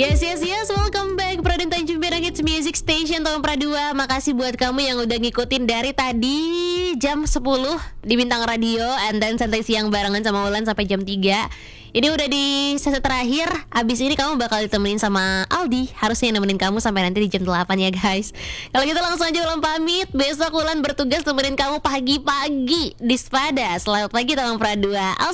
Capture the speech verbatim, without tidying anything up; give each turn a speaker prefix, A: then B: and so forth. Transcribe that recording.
A: Yes, yes, yes, welcome back Pradin Tanjung Pinang Hits Music Station Tahun Pradua. Makasih buat kamu yang udah ngikutin dari tadi jam sepuluh di Bintang Radio, and then santai siang barengan sama Wulan sampai jam tiga. Ini udah di sesi terakhir. Abis ini kamu bakal ditemenin sama Aldi. Harusnya nemenin kamu sampai nanti di jam delapan ya guys. Kalau gitu langsung aja Wulan pamit. Besok Wulan bertugas nemenin kamu pagi-pagi di Spada. Selamat pagi Tahun Pradua.